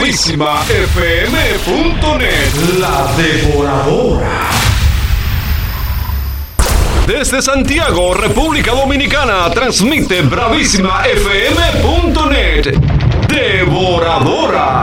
BravísimaFM.net, la devoradora. Desde Santiago, República Dominicana, transmite BravísimaFM.net, devoradora.